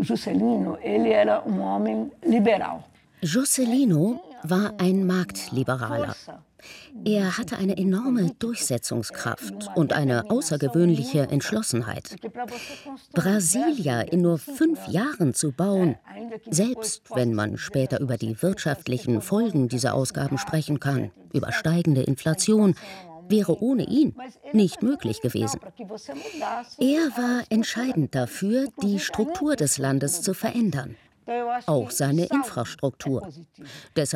Juscelino war ein Marktliberaler. Er hatte eine enorme Durchsetzungskraft und eine außergewöhnliche Entschlossenheit. Brasilia in nur 5 Jahren zu bauen, selbst wenn man später über die wirtschaftlichen Folgen dieser Ausgaben sprechen kann, über steigende Inflation, wäre ohne ihn nicht möglich gewesen. Er war entscheidend dafür, die Struktur des Landes zu verändern, auch seine Infrastruktur. Deshalb